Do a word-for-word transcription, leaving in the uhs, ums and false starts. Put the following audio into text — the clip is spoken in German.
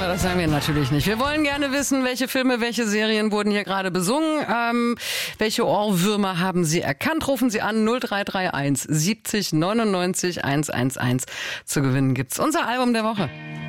Na, das sagen wir natürlich nicht. Wir wollen gerne wissen, welche Filme, welche Serien wurden hier gerade besungen. Ähm, welche Ohrwürmer haben Sie erkannt? Rufen Sie an null drei drei eins siebzig neunundneunzig hundertundeins. Zu gewinnen gibt's unser Album der Woche.